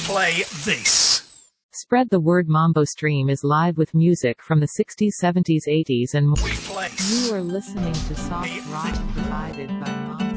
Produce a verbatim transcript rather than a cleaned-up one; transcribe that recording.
play this. Spread the Word Mambo stream is live with music from the sixties, seventies, eighties and more. We play. You are listening to soft rock provided by Mambo.